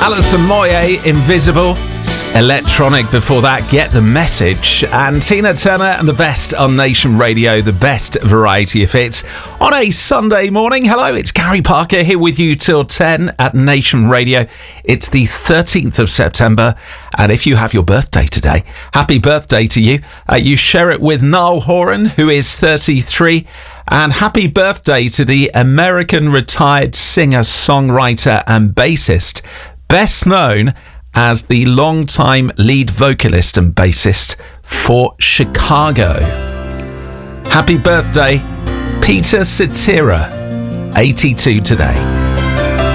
Alison Moyet, Invisible. Electronic before that, Get the Message. And Tina Turner and the best on Nation Radio, the best variety of hits. On a Sunday morning, hello, it's Gary Parker here with you till 10 at Nation Radio. It's the 13th of September, and if you have your birthday today, happy birthday to you. You share it with Niall Horan, who is 33, and happy birthday to the American retired singer, songwriter and bassist, best known as the longtime lead vocalist and bassist for Chicago. Happy birthday, Peter Cetera, 82 today.